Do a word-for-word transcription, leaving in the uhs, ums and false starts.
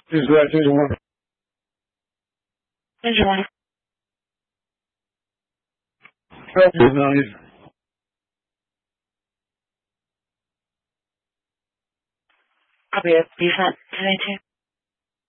Here's that. Here's one. Here's one. Here's nine. Copy it. Be sent today too.